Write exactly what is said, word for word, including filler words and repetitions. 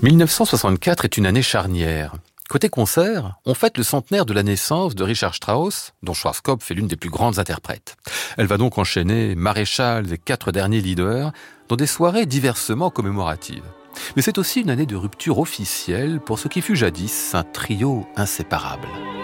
mille neuf cent soixante-quatre est une année charnière. Côté concert, on fête le centenaire de la naissance de Richard Strauss, dont Schwarzkopf est l'une des plus grandes interprètes. Elle va donc enchaîner Maréchal et quatre derniers leaders dans des soirées diversement commémoratives. Mais c'est aussi une année de rupture officielle pour ce qui fut jadis un trio inséparable.